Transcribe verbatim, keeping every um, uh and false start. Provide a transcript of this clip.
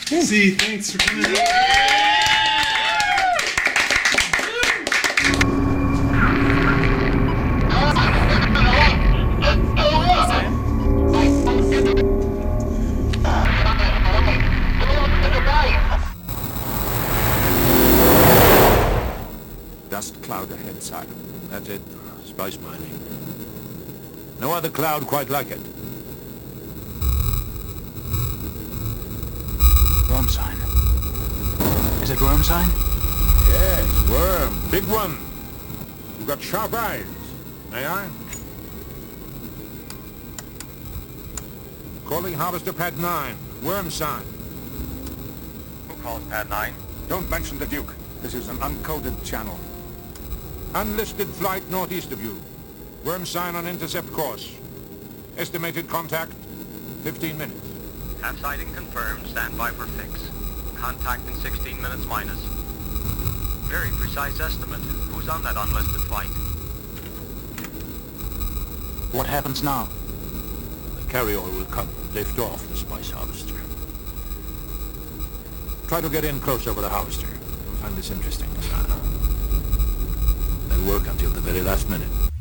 See, thanks for coming out. Dust cloud ahead, Simon. That's it. Spice mining. No other cloud quite like it. Worm sign. Is it worm sign? Yes, worm. Big one. You've got sharp eyes. May I? Calling Harvester Pad nine. Worm sign. Who calls Pad nine? Don't mention the Duke. This is an uncoded channel. Unlisted flight northeast of you. Worm sign on intercept course. Estimated contact, fifteen minutes. Have sighting confirmed. Stand by for fix. Contact in sixteen minutes minus. Very precise estimate. Who's on that unlisted flight? What happens now? The carrier will come, lift off the spice harvester. Try to get in close over the harvester. You'll find this interesting. They work until the very last minute.